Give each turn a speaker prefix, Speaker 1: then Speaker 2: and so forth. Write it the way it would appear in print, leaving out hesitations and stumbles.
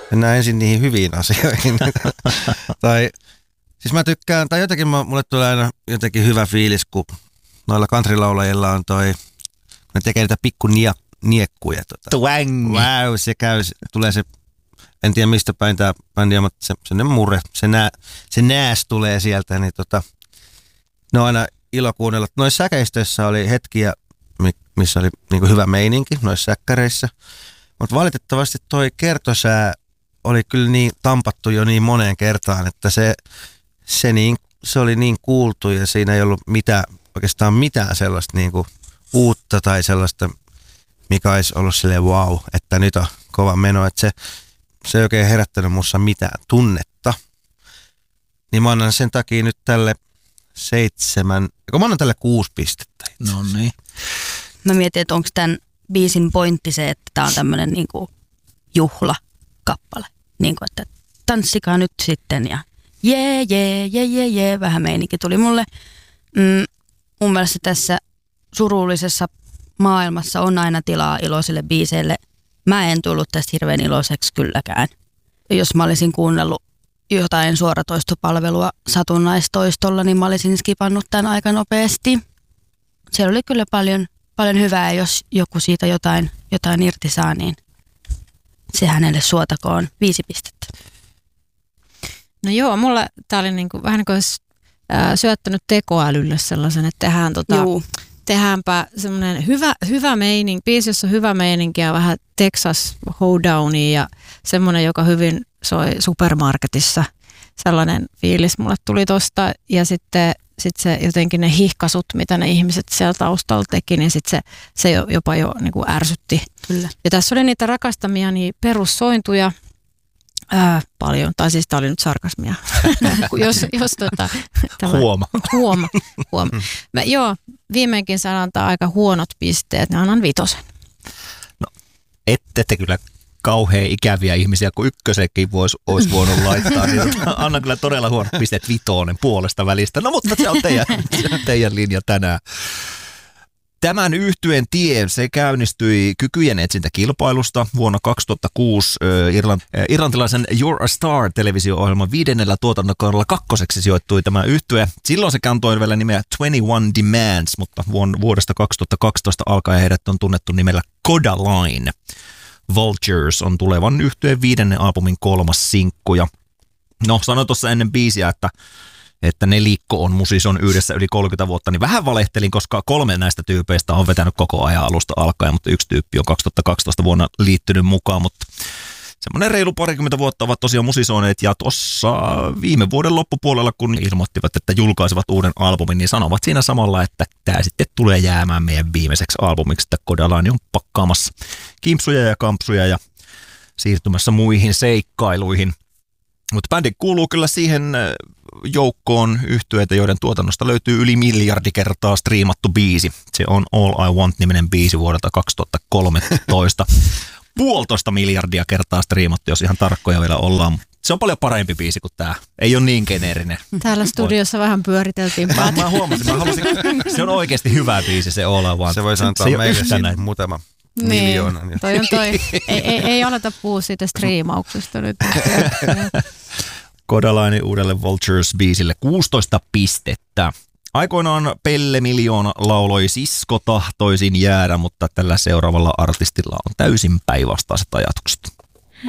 Speaker 1: Mennään ensin niihin hyviin asioihin. Siis mä tykkään, tai jotenkin mulle tulee aina jotenkin hyvä fiilis, kun noilla countrylaulajilla on ne tekee niitä pikku niekkuja.
Speaker 2: Twang!
Speaker 1: Wow, tulee se, en tiedä mistä päin tää bändi on, mutta se murre, se nääs tulee sieltä, niin ne on aina ilo kuunnella. Noissa säkeistöissä oli hetkiä, missä oli niinku hyvä meininki, noissa säkkäreissä, mutta valitettavasti toi kertosää oli kyllä niin tampattu jo niin moneen kertaan, että se oli niin kuultu ja siinä ei ollut oikeastaan mitään sellaista niinku uutta tai sellaista, mikä olisi ollut silleen wow, että nyt on kova meno, että se ei oikein herättänyt mussa mitään tunnetta. Niin mä annan sen takia nyt tälle 6 pistettä.
Speaker 2: No niin.
Speaker 3: Mä mietin, että onko tämän biisin pointti se, että tää on tämmönen niinku juhlakappale. Niinku, että tanssikaa nyt sitten ja jee, vähän meininki tuli mulle. Mun mielestä tässä surullisessa maailmassa on aina tilaa iloisille biiseille. Mä en tullut tästä hirveän iloiseksi kylläkään. Jos mä olisin kuunnellut jotain suoratoistopalvelua satunnaistoistolla, niin mä olisin skipannut tämän aika nopeasti. Siellä oli kyllä paljon hyvää, jos joku siitä jotain irti saa, niin se hänelle suotakoon 5 pistettä.
Speaker 4: No joo, mulla tää oli niinku, vähän niin kuin olisi syöttänyt tekoälylle sellaisen, että tehdäänpä semmoinen hyvä meininki, biisi, jossa on hyvä meininki ja vähän Texas hoedownia ja semmoinen, joka hyvin soi supermarketissa. Sellainen fiilis mulle tuli tosta ja sitten se jotenkin ne hihkasut, mitä ne ihmiset siellä taustalla teki, niin sitten se jopa jo niin kuin ärsytti.
Speaker 3: Kyllä.
Speaker 4: Ja tässä oli niitä rakastamia niin perussointuja paljon, tai siis tämä oli nyt sarkasmia. Huoma. Viimeinkin saan antaa aika huonot pisteet, ne annan 5.
Speaker 2: No, ette te kyllä kauhean ikäviä ihmisiä, kun ykkösenkin olisi voinut laittaa. Niin annan kyllä todella huonot pisteet 5 puolesta välistä. No mutta se on teidän linja tänään. Tämän yhtyeen tie, se käynnistyi kykyjen etsintäkilpailusta vuonna 2006 irlantilaisen You're a Star -televisio-ohjelman 5. tuotantokaudella 2. sijoittui tämä yhtye. Silloin se kantoi vielä nimeä 21 Demands, mutta vuodesta 2012 alkaen heidät on tunnettu nimellä Kodaline. Vultures on tulevan yhtyeen 5. albumin 3. sinkku. Ja no, sanoin tuossa ennen biisiä, että nelikko on musison yhdessä yli 30 vuotta, niin vähän valehtelin, koska 3 näistä tyypeistä on vetänyt koko ajan alusta alkaen, mutta yksi tyyppi on 2012 vuonna liittynyt mukaan, mutta semmoinen reilu 20 vuotta ovat tosiaan musisoineet, ja tuossa viime vuoden loppupuolella, kun ilmoittivat, että julkaisivat uuden albumin, niin sanovat siinä samalla, että tämä sitten tulee jäämään meidän viimeiseksi albumiksi, että Kodaline on pakkaamassa kimpsuja ja kampsuja ja siirtymässä muihin seikkailuihin. Mutta bändi kuuluu kyllä siihen joukkoon yhtyeitä, joiden tuotannosta löytyy yli 1 miljardi kertaa striimattu biisi. Se on All I Want-niminen biisi vuodelta 2013. 1,5 miljardia kertaa striimattu, jos ihan tarkkoja vielä ollaan. Se on paljon parempi biisi kuin tämä. Ei ole niin geneerinen.
Speaker 4: Täällä studiossa vähän pyöriteltiin.
Speaker 2: Mä huomasin, se on oikeasti hyvä biisi, se All I Want.
Speaker 1: Se voisi antaa meille siinä muutama miljoonan.
Speaker 4: Niin, toi. Ei aleta puhua siitä striimauksesta nyt.
Speaker 2: Kodaline uudelle Vultures-biisille 16 pistettä. Aikoinaan Pelle Miljoona lauloi Sisko tahtoisin jäädä, mutta tällä seuraavalla artistilla on täysin päinvastaiset ajatukset.